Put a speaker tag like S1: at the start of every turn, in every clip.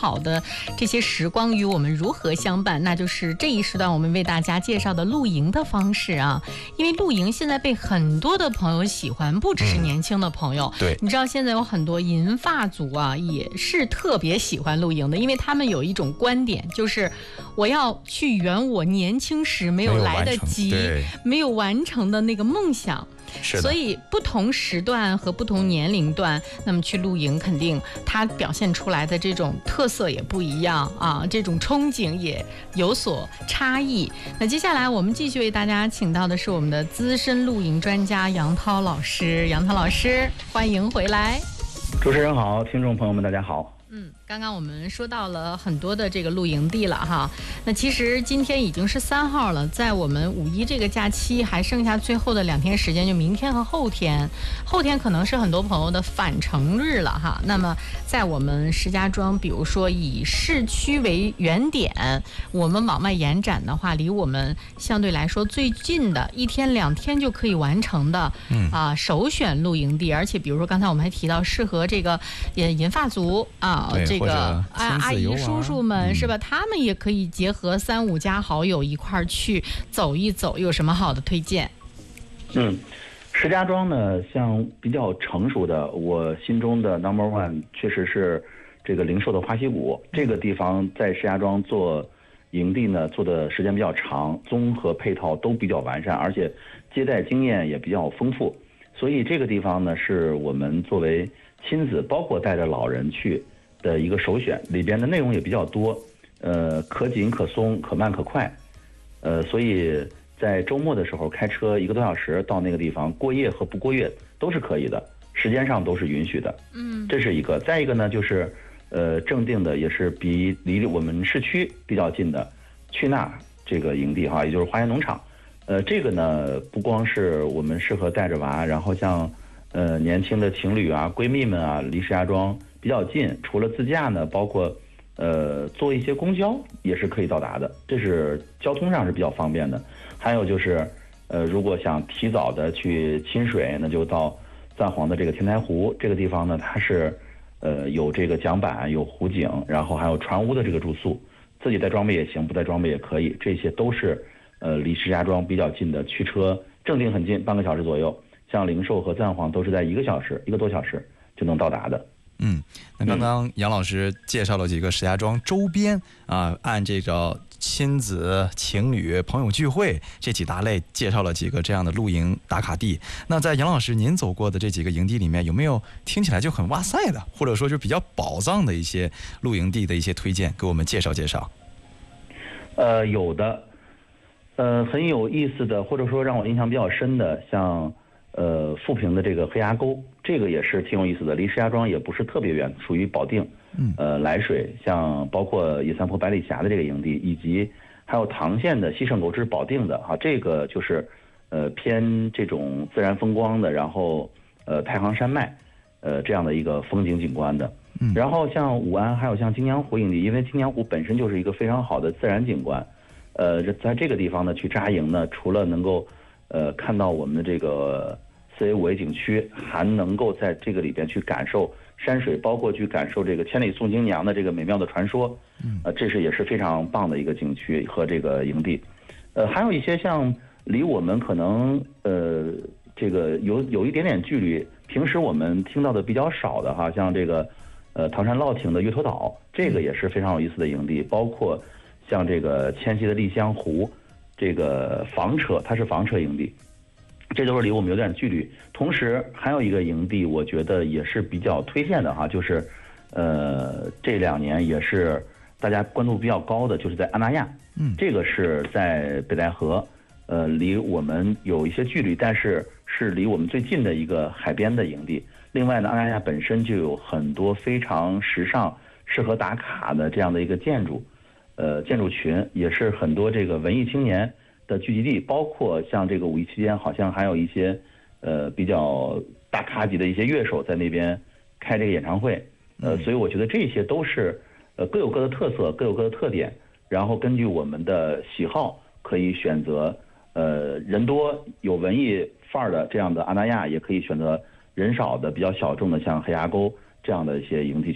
S1: 好的这些时光与我们如何相伴，那就是这一时段我们为大家介绍的露营的方式啊。因为露营现在被很多的朋友喜欢，不只是年轻的朋友。
S2: 对，
S1: 你知道现在有很多银发族啊，也是特别喜欢露营的，因为他们有一种观点，就是我要去圆我年轻时没有来得及、没有完成的那个梦想。所以不同时段和不同年龄段，那么去露营肯定它表现出来的这种特色也不一样啊，这种憧憬也有所差异。那接下来我们继续为大家请到的是我们的资深露营专家杨涛老师。杨涛老师，欢迎回来。
S3: 主持人好，听众朋友们大家好。
S1: 刚刚我们说到了很多的这个露营地了哈，那其实今天已经是3号了，在我们5·1这个假期还剩下最后的2天时间，就明天和后天。后天可能是很多朋友的返程日了哈。那么在我们石家庄，比如说以市区为原点，我们往外延展的话，离我们相对来说最近的1天2天就可以完成的首选露营地。而且比如说刚才我们还提到适合这个银发族啊。这个阿姨叔叔们是吧？他们也可以结合3、5家好友一块儿去走一走，有什么好的推荐？
S3: 石家庄呢，像比较成熟的，我心中的 No.1确实是这个零售的花溪谷。这个地方在石家庄做营地呢，做的时间比较长，综合配套都比较完善，而且接待经验也比较丰富。所以这个地方呢，是我们作为亲子，包括带着老人去的一个首选，里边的内容也比较多，可紧可松，可慢可快，所以在周末的时候开车1个多小时到那个地方过夜和不过夜都是可以的，时间上都是允许的。这是一个。再一个呢，就是正定的也是离我们市区比较近的去那这个营地哈，也就是花园农场。这个呢不光是我们适合带着娃，然后像年轻的情侣啊、闺蜜们啊，离石家庄比较近，除了自驾呢，包括坐一些公交也是可以到达的，这是交通上是比较方便的。还有就是如果想提早的去亲水，那就到赞皇的这个天台湖这个地方呢，它是有这个桨板，有湖景，然后还有船屋的这个住宿，自己带装备也行，不带装备也可以，这些都是离石家庄比较近的，驱车正定很近，半个小时左右。像灵寿和赞皇都是在1个小时、1个多小时就能到达的。
S2: 那刚刚杨老师介绍了几个石家庄周边按这个亲子、情侣、朋友聚会这几大类介绍了几个这样的露营打卡地。那在杨老师您走过的这几个营地里面，有没有听起来就很哇塞的，或者说就比较宝藏的一些露营地的一些推荐，给我们介绍介绍？
S3: 有的，很有意思的，或者说让我印象比较深的，像富平的这个黑崖沟，这个也是挺有意思的，离石家庄也不是特别远，属于保定。涞水，像包括野三坡百里峡的这个营地，以及还有唐县的西胜沟，这是保定的哈，这个就是偏这种自然风光的，然后太行山脉这样的一个风景景观的。然后像武安还有像金江湖营地，因为金江湖本身就是一个非常好的自然景观，在这个地方呢去扎营呢，除了能够看到我们的这个4A5A 景区，还能够在这个里边去感受山水，包括去感受这个千里送京娘的这个美妙的传说。这是也是非常棒的一个景区和这个营地。还有一些像离我们可能这个有一点点距离，平时我们听到的比较少的哈，像这个唐山乐亭的鱼头岛，这个也是非常有意思的营地，包括像这个迁西的丽江湖，这个房车，它是房车营地，这都是离我们有点距离。同时还有一个营地，我觉得也是比较推荐的哈，就是这2年也是大家关注比较高的，就是在安那亚。这个是在北戴河，离我们有一些距离，但是是离我们最近的一个海边的营地。另外呢，安那亚本身就有很多非常时尚、适合打卡的这样的一个建筑群，也是很多这个文艺青年的聚集地，包括像这个5·1期间，好像还有一些比较大咖级的一些乐手在那边开这个演唱会。所以我觉得这些都是各有各的特色，各有各的特点，然后根据我们的喜好可以选择人多有文艺范儿的这样的安那亚，也可以选择人少的比较小众的像黑崖沟这样的一些营地去玩。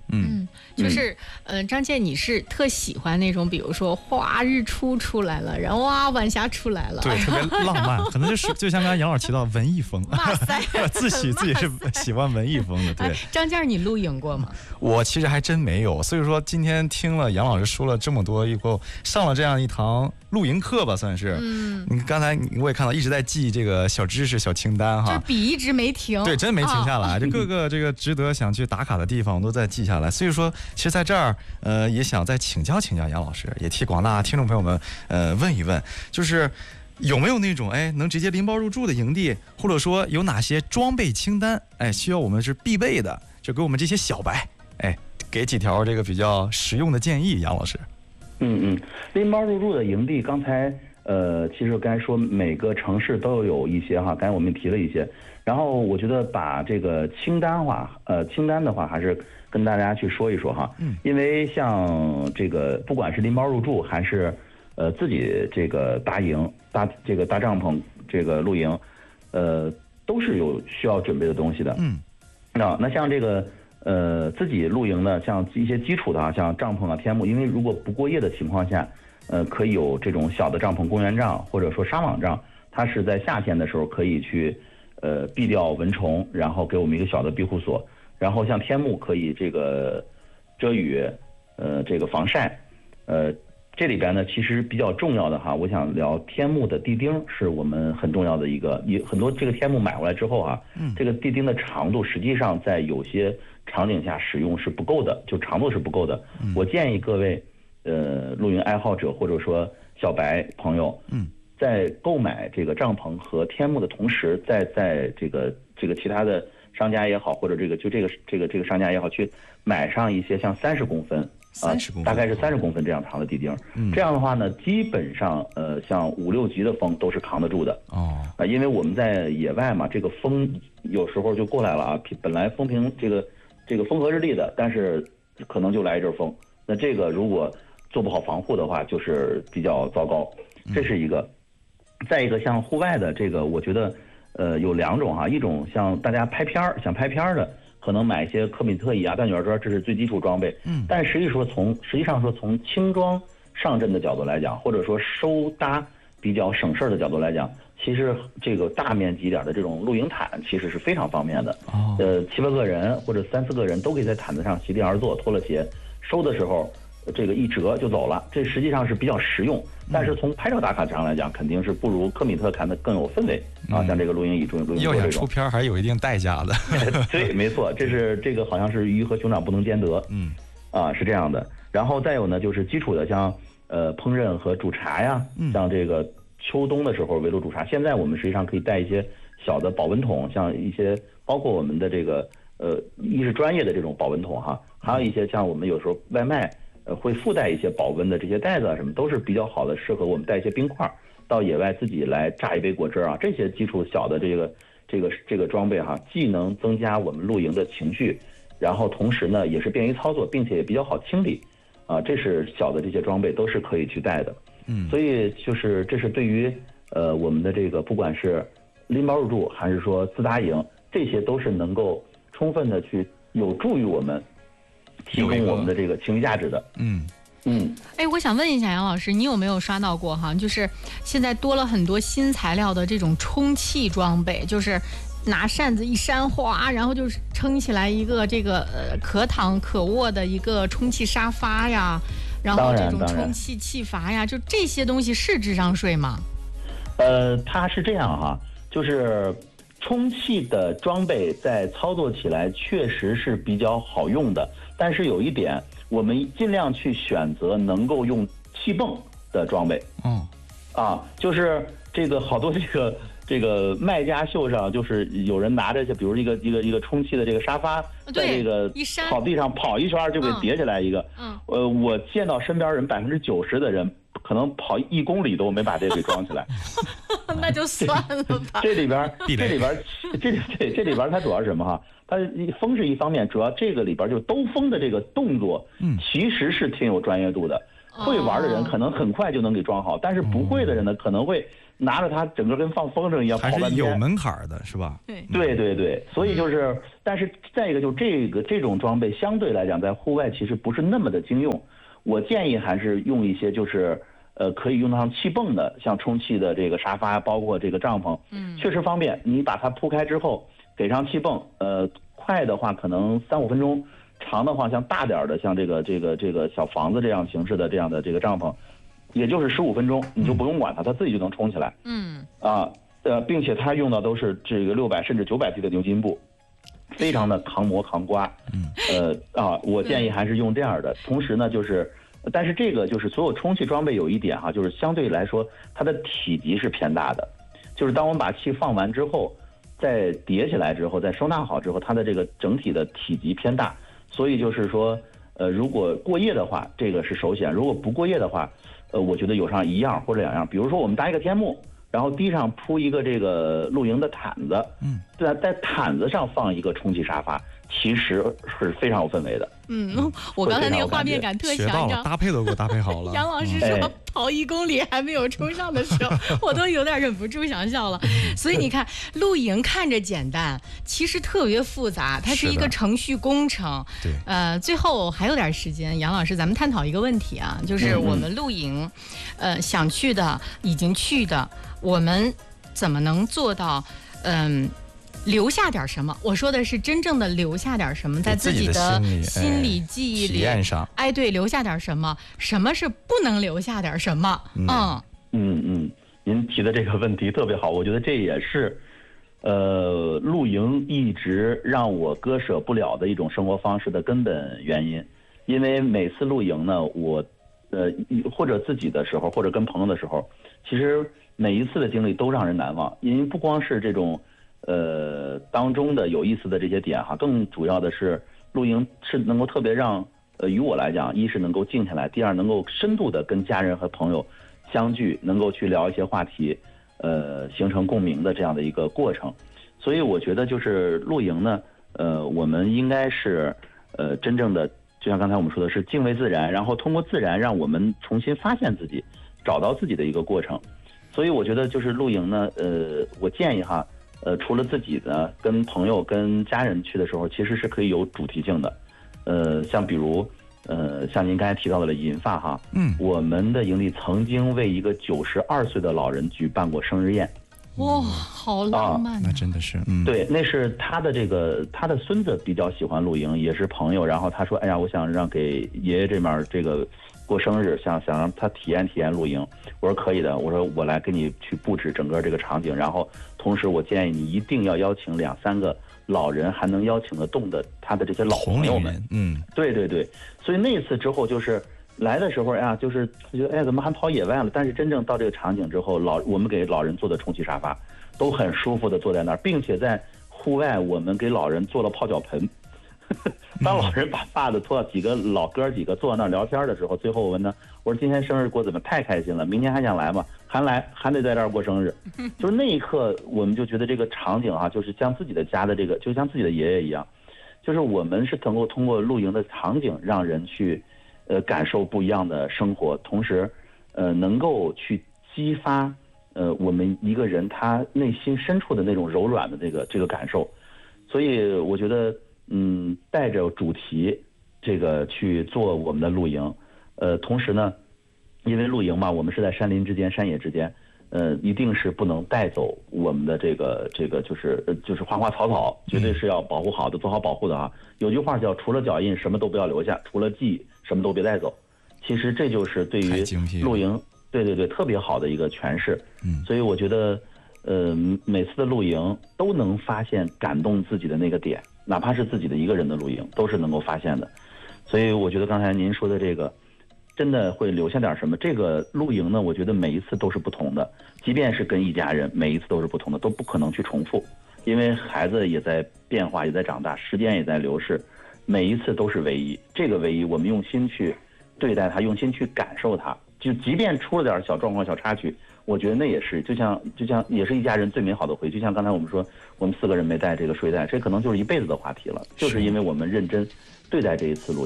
S1: 就是张健，你是特喜欢那种，比如说哇日出出来了，然后哇晚霞出来了，
S2: 对，特别浪漫，可能就像刚才杨老师提到文艺风，
S1: 哇塞，
S2: 自己是喜欢文艺风的。对，
S1: 张健，你露营过吗？
S2: 我其实还真没有，所以说今天听了杨老师说了这么多以后，上了这样一堂露营课吧，算是。你刚才我也看到一直在记这个小知识、小清单哈，
S1: 就笔一直没停。
S2: 对，真没停下来，这各个这个值得想去打卡的地方我都在记下来。所以说，其实在这儿也想再请教杨老师，也替广大听众朋友们问一问，就是有没有那种能直接拎包入住的营地，或者说有哪些装备清单需要我们是必备的，就给我们这些小白给几条这个比较实用的建议，杨老师。
S3: 拎包入住的营地，刚才其实刚才说每个城市都有一些哈，刚才我们提了一些，然后我觉得把这个清单的话还是跟大家去说一说哈，因为像这个不管是拎包入住还是自己这个搭帐篷这个露营，都是有需要准备的东西的。那像这个自己露营呢，像一些基础的像帐篷天幕，因为如果不过夜的情况下，可以有这种小的帐篷，公园帐或者说纱网帐，它是在夏天的时候可以去避掉蚊虫，然后给我们一个小的庇护所。然后像天幕可以这个遮雨，这个防晒，这里边呢其实比较重要的我想聊天幕的地钉是我们很重要的一个，很多这个天幕买回来之后这个地钉的长度实际上在有些场景下使用是不够的，就长度是不够的。我建议各位露营爱好者或者说小白朋友，在购买这个帐篷和天幕的同时，在这个其他的商家也好，或者这个商家也好，去买上一些像30公分大概是30公分这样长的地钉。这样的话呢，基本上像5、6级的风都是扛得住的。因为我们在野外嘛，这个风有时候就过来了本来风平这个风和日丽的，但是可能就来一阵风，那这个如果做不好防护的话，就是比较糟糕。这是一个。再一个像户外的这个，我觉得有2种一种像大家想拍片的，可能买一些科米特椅大卷砖，这是最基础装备。但实际上说从轻装上阵的角度来讲，或者说收搭比较省事的角度来讲，其实这个大面积一点的这种露营毯其实是非常方便的。7、8个人或者3、4个人都可以在毯子上席地而坐，脱了鞋，收的时候这个一折就走了，这实际上是比较实用。但是从拍照打卡上来讲，肯定是不如科米特看的更有氛围像这个露营椅、露营桌这种。
S2: 要想出片还有一定代价的。
S3: 对，没错，这个好像是鱼和熊掌不能兼得。是这样的。然后再有呢，就是基础的像烹饪和煮茶呀，像这个秋冬的时候围炉煮茶。现在我们实际上可以带一些小的保温桶，像一些包括我们的这个一是专业的这种保温桶还有一些像我们有时候外卖会附带一些保温的这些袋子什么，都是比较好的，适合我们带一些冰块到野外自己来榨一杯果汁这些基础小的这个装备既能增加我们露营的情绪，然后同时呢也是便于操作，并且也比较好清理这是小的这些装备都是可以去带的。所以就是这是对于我们的这个不管是拎包入住还是说自搭营，这些都是能够充分的去有助于我们提供我们的这个情绪价值的。
S1: 我想问一下杨老师，你有没有刷到过就是现在多了很多新材料的这种充气装备，就是拿扇子一扇然后就是撑起来一个这个可躺可卧的一个充气沙发呀，然后这种充气气阀呀，就这些东西是智商税吗？
S3: 它是这样就是充气的装备在操作起来确实是比较好用的，但是有一点，我们尽量去选择能够用气泵的装备。就是这个好多这个卖家秀上，就是有人拿着比如一个充气的这个沙发，在这个草地上跑一圈就给叠起来一个。我见到身边人90%的人可能跑1公里都没把这个给装起来。
S1: 那就算了吧。
S3: 这里边它主要是什么它风是一方面，主要这个里边就兜风的这个动作，其实是挺有专业度的。 会玩的人可能很快就能给装好，但是不会的人呢，可能会拿着它整个跟放风筝一样跑半天，
S2: 还是有门槛的，是吧？
S3: 对，所以就是，但是再一个就是这种装备相对来讲在户外其实不是那么的经用，我建议还是用一些就是可以用得上气泵的，像充气的这个沙发，包括这个帐篷，确实方便。你把它铺开之后，给上气泵，快的话可能3-5分钟，长的话像大点的，像这个小房子这样形式的这样的这个帐篷，也就是15分钟，你就不用管它，它自己就能充起来。并且它用的都是这个600甚至900T的牛筋布，非常的抗磨抗刮。我建议还是用这样的。同时呢，就是，但是这个就是所有充气装备有一点哈，就是相对来说它的体积是偏大的，就是当我们把气放完之后，再叠起来之后，再收纳好之后，它的这个整体的体积偏大，所以就是说，如果过夜的话，这个是首选；如果不过夜的话，我觉得有上1样或者2样，比如说我们搭一个天幕。然后地上铺一个这个露营的毯子，在毯子上放一个充气沙发，其实是非常有氛围的。
S1: 我刚才那个画面感特强，
S2: 搭配都给我搭配好了。
S1: 杨老师说跑1公里还没有冲上的时候，我都有点忍不住想笑了。所以你看，露营看着简单，其实特别复杂，它是一个程序工程。
S2: 对，
S1: 最后还有点时间，杨老师，咱们探讨一个问题啊，就是我们露营，想去的已经去的。我们怎么能做到，留下点什么？我说的是真正的留下点什么，在自己的心理记忆里，
S2: 体验上，
S1: 对，留下点什么？什么是不能留下点什么？
S3: 您提的这个问题特别好，我觉得这也是，露营一直让我割舍不了的一种生活方式的根本原因。因为每次露营呢，我，或者自己的时候，或者跟朋友的时候，其实每一次的经历都让人难忘，因为不光是这种，当中的有意思的这些点哈，更主要的是露营是能够特别让，于我来讲，一是能够静下来，第二能够深度的跟家人和朋友相聚，能够去聊一些话题，形成共鸣的这样的一个过程。所以我觉得就是露营呢，我们应该是，真正的就像刚才我们说的是敬畏自然，然后通过自然让我们重新发现自己，找到自己的一个过程。所以我觉得就是露营呢，我建议哈，除了自己的跟朋友跟家人去的时候，其实是可以有主题性的，像比如，像您刚才提到的银发哈，我们的营地曾经为一个92岁的老人举办过生日宴。
S1: 哇，好浪漫
S2: 那真的是，
S3: 对，那是他的孙子比较喜欢露营，也是朋友，然后他说，哎呀，我想让给爷爷这面这个过生日，想让他体验露营。我说可以的，我说我来给你去布置整个这个场景，然后同时我建议你一定要邀请2-3个老人，还能邀请得动的他的这些老朋友们。对，所以那次之后就是来的时候呀，就是觉得哎怎么还跑野外了？但是真正到这个场景之后，我们给老人做的充气沙发，都很舒服的坐在那儿，并且在户外我们给老人做了泡脚盆。当老人把发的拖到几个老哥几个坐在那儿聊天的时候，最后我问他，我说今天生日过怎么太开心了？明天还想来吗？还得在这儿过生日。就是那一刻，我们就觉得这个场景啊，就是像自己的家的这个，就像自己的爷爷一样，就是我们是能够通过露营的场景让人去，感受不一样的生活，同时，能够去激发，我们一个人他内心深处的那种柔软的这个感受。所以我觉得。带着主题，这个去做我们的露营，同时呢，因为露营嘛，我们是在山林之间、山野之间，一定是不能带走我们的这个就是花花草草，绝对是要保护好的，做好保护的啊。有句话叫"除了脚印，什么都不要留下；除了记忆，什么都别带走"。其实这就是对于露营，对，特别好的一个诠释。所以我觉得，每次的露营都能发现感动自己的那个点。哪怕是自己的一个人的露营，都是能够发现的。所以我觉得刚才您说的这个，真的会留下点什么。这个露营呢，我觉得每一次都是不同的，即便是跟一家人，每一次都是不同的，都不可能去重复，因为孩子也在变化，也在长大，时间也在流逝，每一次都是唯一。这个唯一，我们用心去对待它，用心去感受它，就即便出了点小状况、小插曲。我觉得那也是，就像也是一家人最美好的回忆。就像刚才我们说，我们4个人没带这个睡袋，这可能就是一辈子的话题了，就是因为我们认真对待这一次露营。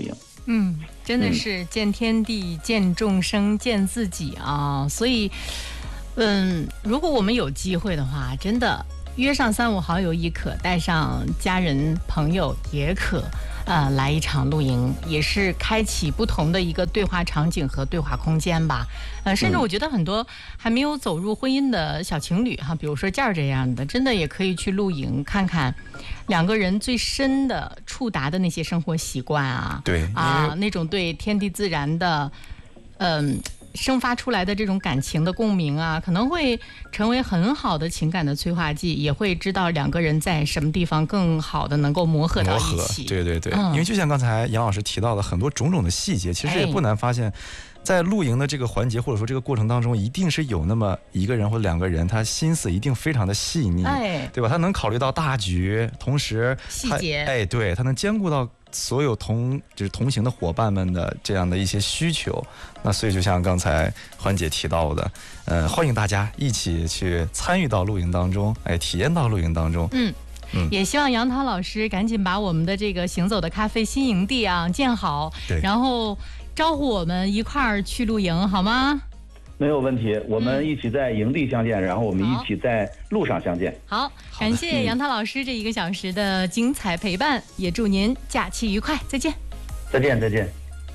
S1: 真的是见天地、见众生、见自己啊。所以，如果我们有机会的话，真的约上3、5好友亦可，带上家人朋友也可。来一场露营，也是开启不同的一个对话场景和对话空间吧。甚至我觉得很多还没有走入婚姻的小情侣哈，比如说这样的，真的也可以去露营看看两个人最深的触达的那些生活习惯啊，
S2: 对
S1: 那种对天地自然的，生发出来的这种感情的共鸣啊，可能会成为很好的情感的催化剂，也会知道两个人在什么地方更好的能够磨合到一起。
S2: 对，因为就像刚才杨老师提到的很多种种的细节，其实也不难发现，在露营的这个环节或者说这个过程当中，一定是有那么一个人或2个人，他心思一定非常的细腻，对吧？他能考虑到大局，同时
S1: 细节，
S2: 对，他能兼顾到所有同行的伙伴们的这样的一些需求。那所以就像刚才欢姐提到的，欢迎大家一起去参与到露营当中，体验到露营当中。
S1: 也希望杨涛老师赶紧把我们的这个行走的咖啡新营地啊建好，然后招呼我们一块儿去露营，好吗？
S3: 没有问题，我们一起在营地相见，然后我们一起在路上相见。
S1: 好，感谢杨涛老师这1个小时的精彩陪伴，也祝您假期愉快，再见。
S3: 再见。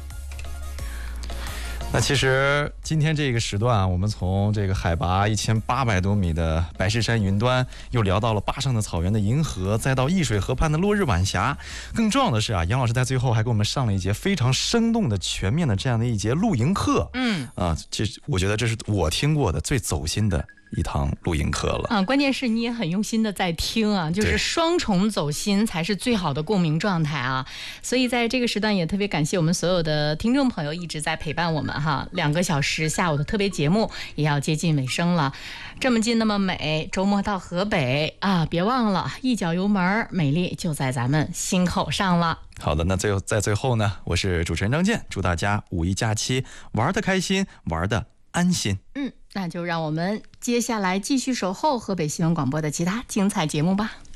S2: 那其实今天这个时段啊，我们从这个海拔1800多米的白石山云端，又聊到了坝上的草原的银河，再到易水河畔的落日晚霞。更重要的是啊，杨老师在最后还给我们上了一节非常生动的、全面的这样的一节露营课。我觉得这是我听过的最走心的一堂露营课了
S1: 关键是你也很用心的在听啊，就是双重走心才是最好的共鸣状态啊。所以在这个时段也特别感谢我们所有的听众朋友一直在陪伴我们哈。2个小时下午的特别节目也要接近尾声了，这么近那么美，周末到河北啊，别忘了一脚油门，美丽就在咱们心口上了。
S2: 好的，那在最后呢，我是主持人张健，祝大家5一假期玩得开心，玩得安心。
S1: 那就让我们接下来继续守候河北新闻广播的其他精彩节目吧。